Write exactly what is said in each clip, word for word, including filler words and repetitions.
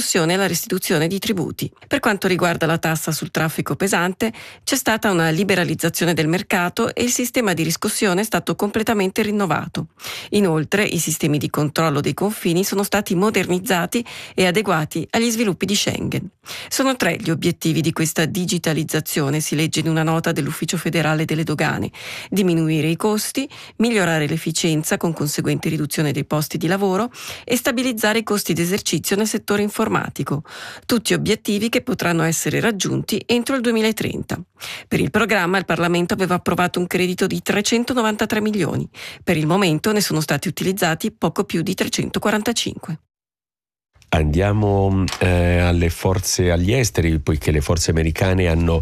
riscossione e la restituzione di tributi. Per quanto riguarda la tassa sul traffico pesante, c'è stata una liberalizzazione del mercato e il sistema di riscossione è stato completamente rinnovato. Inoltre, i sistemi di controllo dei confini sono stati modernizzati e adeguati agli sviluppi di Schengen. Sono tre gli obiettivi di questa digitalizzazione, si legge in una nota dell'Ufficio federale delle dogane: diminuire i costi, migliorare l'efficienza con conseguente riduzione dei posti di lavoro e stabilizzare i costi d'esercizio nel settore informatico. Tutti obiettivi che potranno essere raggiunti entro il duemilatrenta. Per il programma il Parlamento aveva approvato un credito di trecentonovantatré milioni. Per il momento ne sono stati utilizzati poco più di trecentoquarantacinque. Andiamo eh, alle forze agli esteri, poiché le forze americane hanno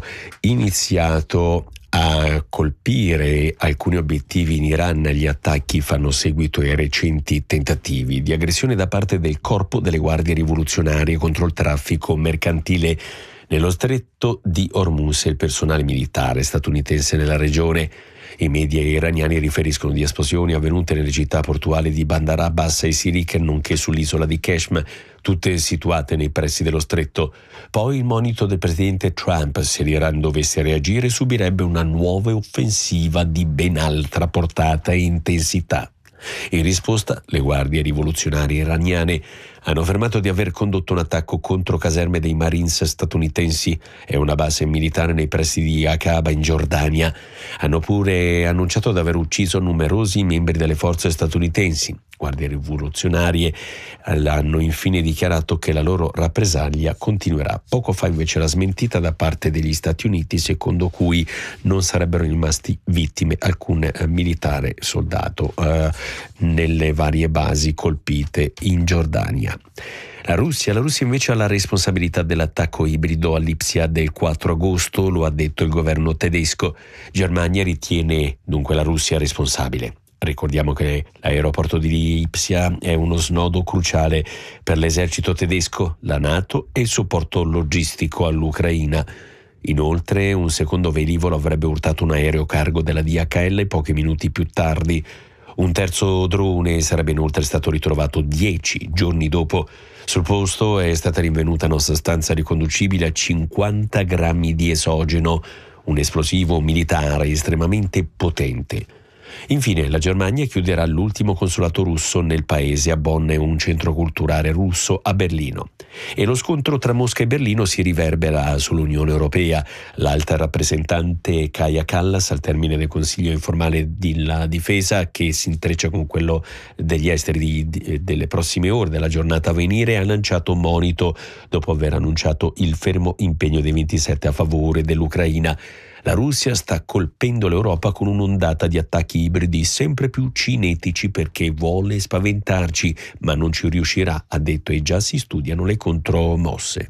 iniziato a colpire alcuni obiettivi in Iran. Gli attacchi fanno seguito ai recenti tentativi di aggressione da parte del Corpo delle Guardie Rivoluzionarie contro il traffico mercantile nello stretto di Hormuz e il personale militare statunitense nella regione. I media iraniani riferiscono di esplosioni avvenute nelle città portuali di Bandar Abbas e Sirik, nonché sull'isola di Qeshm, tutte situate nei pressi dello stretto. Poi il monito del presidente Trump: se l'Iran dovesse reagire subirebbe una nuova offensiva di ben altra portata e intensità. In risposta, le guardie rivoluzionarie iraniane hanno affermato di aver condotto un attacco contro caserme dei Marines statunitensi e una base militare nei pressi di Aqaba in Giordania. Hanno pure annunciato di aver ucciso numerosi membri delle forze statunitensi. Guardie rivoluzionarie hanno infine dichiarato che la loro rappresaglia continuerà. Poco fa invece la smentita da parte degli Stati Uniti, secondo cui non sarebbero rimasti vittime alcun eh, militare soldato eh, nelle varie basi colpite in Giordania. La Russia, la Russia invece ha la responsabilità dell'attacco ibrido all'Ipsia del quattro agosto, lo ha detto il governo tedesco. Germania ritiene dunque la Russia responsabile. Ricordiamo che l'aeroporto di Lipsia è uno snodo cruciale per l'esercito tedesco, la NATO e il supporto logistico all'Ucraina. Inoltre, un secondo velivolo avrebbe urtato un aereo cargo della D H L pochi minuti più tardi. Un terzo drone sarebbe inoltre stato ritrovato dieci giorni dopo. Sul posto è stata rinvenuta una sostanza riconducibile a cinquanta grammi di esogeno, un esplosivo militare estremamente potente. Infine, la Germania chiuderà l'ultimo consolato russo nel paese a Bonn e un centro culturale russo a Berlino. E lo scontro tra Mosca e Berlino si riverbera sull'Unione Europea. L'alta rappresentante Kaja Kallas, al termine del Consiglio informale della difesa, che si intreccia con quello degli esteri di, di, delle prossime ore della giornata a venire, ha lanciato un monito dopo aver annunciato il fermo impegno dei ventisette a favore dell'Ucraina. La Russia sta colpendo l'Europa con un'ondata di attacchi ibridi sempre più cinetici perché vuole spaventarci, ma non ci riuscirà, ha detto, e già si studiano le contromosse.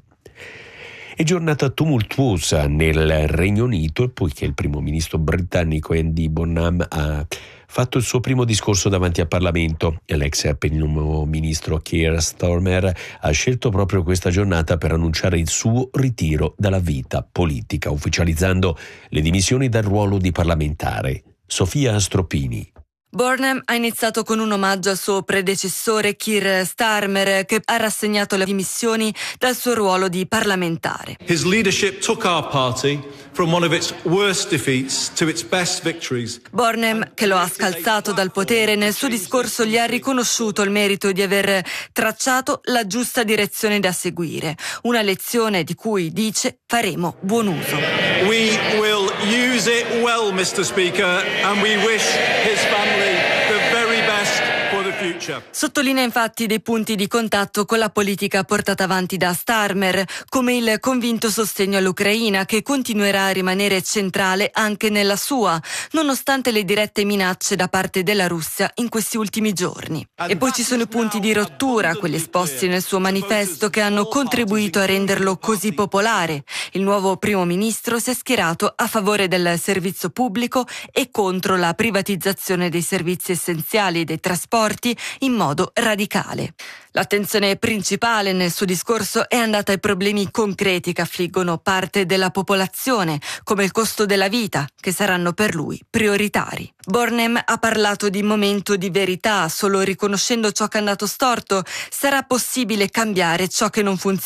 È giornata tumultuosa nel Regno Unito, poiché il primo ministro britannico Andy Burnham ha fatto il suo primo discorso davanti al Parlamento. L'ex primo ministro Keir Starmer ha scelto proprio questa giornata per annunciare il suo ritiro dalla vita politica, ufficializzando le dimissioni dal ruolo di parlamentare. Sofia Stropini. Burnham ha iniziato con un omaggio al suo predecessore Keir Starmer, che ha rassegnato le dimissioni dal suo ruolo di parlamentare. His leadership took our party from one of its worst defeats to its best victories. Burnham, che lo ha scalzato dal potere, nel suo discorso gli ha riconosciuto il merito di aver tracciato la giusta direzione da seguire, una lezione di cui, dice, faremo buon uso. We will use it well, mister Speaker, and we wish his family the very best for the future. Sottolinea infatti dei punti di contatto con la politica portata avanti da Starmer, come il convinto sostegno all'Ucraina, che continuerà a rimanere centrale anche nella sua, nonostante le dirette minacce da parte della Russia in questi ultimi giorni. E poi ci sono i punti di rottura, quelli esposti nel suo manifesto, che hanno contribuito a renderlo così popolare. Il nuovo primo ministro si è schierato a favore del servizio pubblico e contro la privatizzazione dei servizi essenziali e dei trasporti in modo radicale. L'attenzione principale nel suo discorso è andata ai problemi concreti che affliggono parte della popolazione, come il costo della vita, che saranno per lui prioritari. Burnham ha parlato di momento di verità, solo riconoscendo ciò che è andato storto sarà possibile cambiare ciò che non funziona.